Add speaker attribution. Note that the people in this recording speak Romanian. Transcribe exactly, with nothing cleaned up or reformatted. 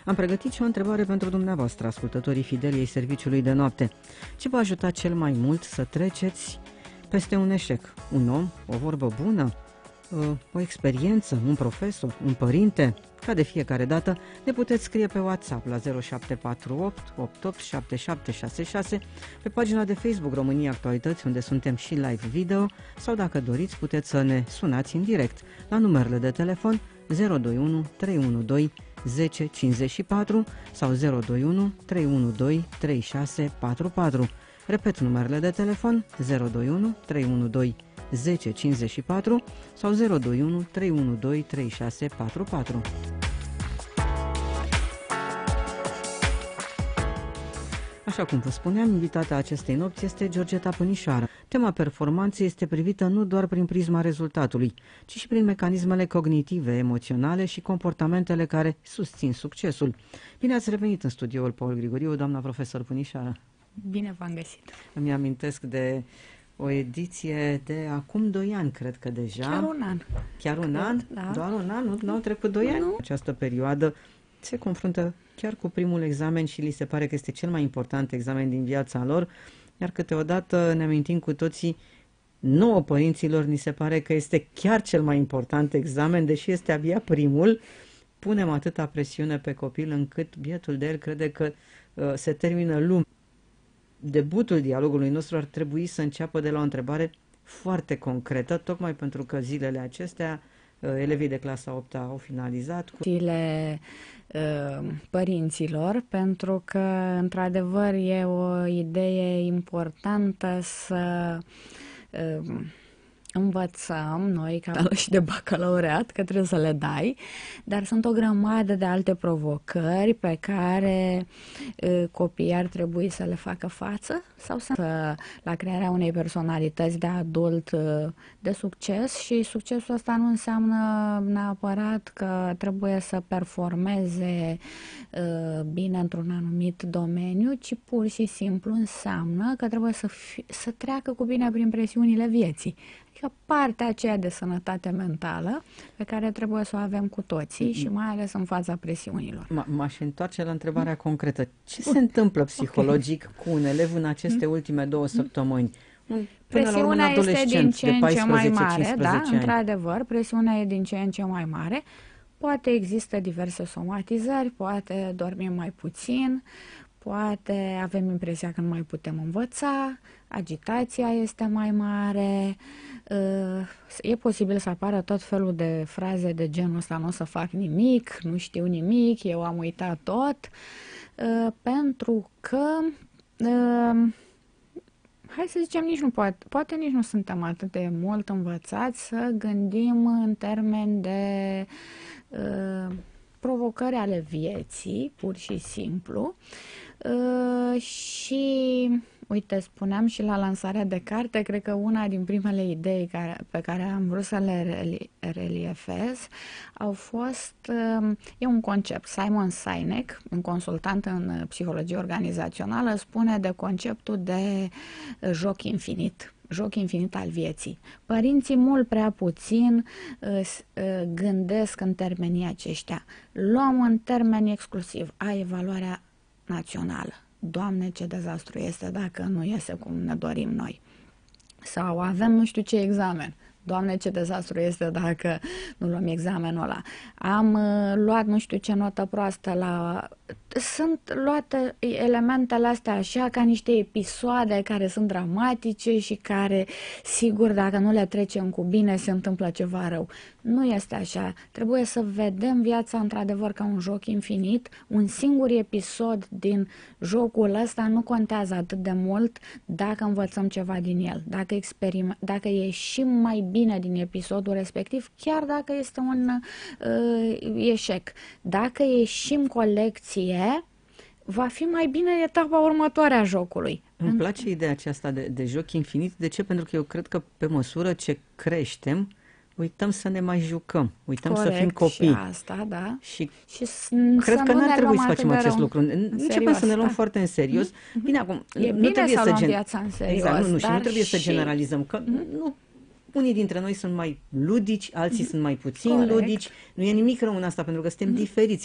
Speaker 1: Am pregătit și o întrebare pentru dumneavoastră, ascultătorii fideli ai serviciului de noapte. Ce v-a ajutat cel mai mult să treceți peste un eșec? Un om? O vorbă bună? O experiență? Un profesor? Un părinte? Ca de fiecare dată, ne puteți scrie pe WhatsApp la zero șapte patru opt opt opt șapte șapte șase șase, pe pagina de Facebook România Actualități, unde suntem și live video, sau dacă doriți, puteți să ne sunați în direct la numerele de telefon zero doi unu trei unu doi zece cincizeci și patru sau zero doi unu trei unu doi trei șase patru patru. Repet numerele de telefon zero doi unu trei unu doi zece cincizeci și patru sau zero doi unu trei unu doi trei șase patru patru. Așa cum vă spuneam, invitata acestei nopți este Georgeta Pânișoară. Tema performanței este privită nu doar prin prisma rezultatului, ci și prin mecanismele cognitive, emoționale și comportamentele care susțin succesul. Bine ați revenit în studioul Paul Grigoriu, doamna profesor Pânișoară.
Speaker 2: Bine v-am găsit.
Speaker 1: Îmi amintesc de o ediție de acum doi ani, cred că deja.
Speaker 2: Chiar un an.
Speaker 1: Chiar un
Speaker 2: cred,
Speaker 1: an?
Speaker 2: Da.
Speaker 1: Doar un an? Nu, nu au trecut doi ani? Această perioadă se confruntă chiar cu primul examen și li se pare că este cel mai important examen din viața lor, iar câteodată ne amintim cu toții, nouă părinților ni se pare că este chiar cel mai important examen, deși este abia primul. Punem atâta presiune pe copil încât bietul de el crede că uh, se termină lumea. Debutul dialogului nostru ar trebui să înceapă de la o întrebare foarte concretă, tocmai pentru că zilele acestea elevii de clasa a opta au finalizat. Cu...
Speaker 2: Zile uh, părinților, pentru că, într-adevăr, e o idee importantă să uh, învățăm noi, ca și de bacalaureat, că trebuie să le dai, dar sunt o grămadă de alte provocări pe care uh, copiii ar trebui să le facă față sau să la crearea unei personalități de adult uh, de succes. Și succesul ăsta nu înseamnă neapărat că trebuie să performeze uh, bine într-un anumit domeniu, ci pur și simplu înseamnă că trebuie să, fi, să treacă cu bine prin presiunile vieții. Adică partea aceea de sănătate mentală pe care trebuie să o avem cu toții și mai ales în fața presiunilor.
Speaker 1: M-aș întoarce la întrebarea concretă. Ce se întâmplă psihologic okay. cu un elev în aceste ultime două săptămâni? Până
Speaker 2: presiunea
Speaker 1: la un
Speaker 2: este din ce în ce mai mare, da,
Speaker 1: ani.
Speaker 2: Într-adevăr, presiunea e din ce în ce mai mare. Poate există diverse somatizări, poate dormim mai puțin, poate avem impresia că nu mai putem învăța, agitația este mai mare, e posibil să apară tot felul de fraze de genul ăsta: nu o să fac nimic, nu știu nimic, eu am uitat tot, pentru că, hai să zicem, nici nu poate, poate nici nu suntem atât de mult învățați să gândim în termeni de provocări ale vieții, pur și simplu. Uh, și, uite, spuneam și la lansarea de carte, cred că una din primele idei care, pe care am vrut să le reliefez au fost, uh, e un concept. Simon Sinek, un consultant în psihologie organizațională, spune de conceptul de joc infinit. Joc infinit al vieții. Părinții mult prea puțin uh, uh, gândesc în termenii aceștia. Luăm în termeni exclusiv a evaluarea națională. Doamne, ce dezastru este dacă nu iese cum ne dorim noi. Sau avem nu știu ce examen. Doamne, ce dezastru este dacă nu luăm examenul ăla. Am uh, luat nu știu ce notă proastă la... Sunt luate elementele astea așa ca niște episoade care sunt dramatice și care, sigur, dacă nu le trecem cu bine, se întâmplă ceva rău. Nu este așa. Trebuie să vedem viața într-adevăr ca un joc infinit. Un singur episod din jocul ăsta nu contează atât de mult dacă învățăm ceva din el, dacă, experim- dacă ieșim mai bine din episodul respectiv, chiar dacă este un uh, eșec. Dacă ieșim cu o lecție, va fi mai bine etapa următoare a jocului.
Speaker 1: Îmi place ideea aceasta de, de joc infinit. De ce? Pentru că eu cred că pe măsură ce creștem, uităm să ne mai jucăm, uităm
Speaker 2: Corect,
Speaker 1: să fim copii.
Speaker 2: Și asta, da.
Speaker 1: Și,
Speaker 2: și
Speaker 1: cred că n-ar trebui să facem acest
Speaker 2: rău.
Speaker 1: lucru. Începem să ne luăm da. foarte în serios. Mm-hmm. Bine, acum,
Speaker 2: e
Speaker 1: nu
Speaker 2: bine
Speaker 1: trebuie
Speaker 2: să
Speaker 1: să
Speaker 2: luăm
Speaker 1: gen...
Speaker 2: viața în serios.
Speaker 1: Exact, nu, nu, și nu trebuie
Speaker 2: și...
Speaker 1: să generalizăm, că mm-hmm. nu, unii dintre noi sunt mai ludici, alții mm-hmm. sunt mai puțin
Speaker 2: Corect.
Speaker 1: ludici. Nu e nimic rău în asta, pentru că suntem mm-hmm. diferiți.